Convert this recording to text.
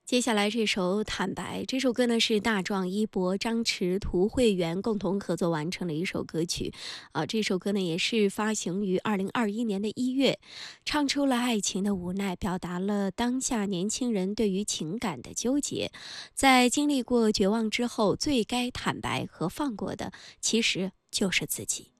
接下来这首《坦白》这首歌呢，是大壮、一博、张弛、涂慧源共同合作完成的一首歌曲。这首歌呢也是发行于2021年的1月，唱出了爱情的无奈，表达了当下年轻人对于情感的纠结。在经历过绝望之后，最该坦白和放过的，其实就是自己。